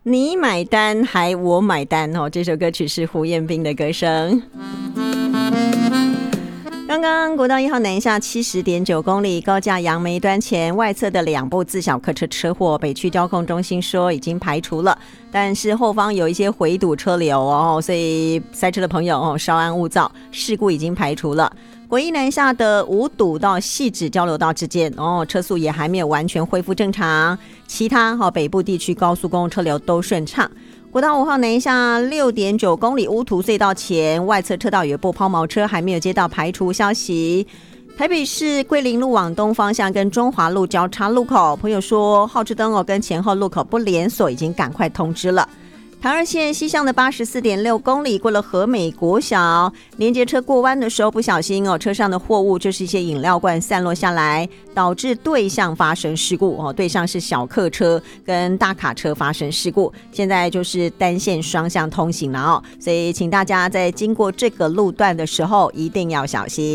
你买单还我买单哦，这首歌曲是胡彦斌的歌声。刚刚国道1号南下 70.9 公里，高架杨梅端前外侧的2部自小客车车祸，北区交控中心说已经排除了，但是后方有一些回堵车流哦，所以塞车的朋友哦稍安勿躁，事故已经排除了。国一南下的五堵到汐止交流道之间哦，车速也还没有完全恢复正常，其他北部地区高速公路车流都顺畅。国道5号南下 6.9 公里乌涂隧道前外侧车道有一部抛锚车，还没有接到排除消息。台北市桂林路往东方向跟中华路交叉路口，朋友说号志灯跟前后路口不连锁，已经赶快通知了。台二线西向的 84.6 公里过了和美国小，连接车过弯的时候不小心车上的货物就是一些饮料罐散落下来，导致对向发生事故对向是小客车跟大卡车发生事故，现在就是单线双向通行了所以请大家在经过这个路段的时候一定要小心。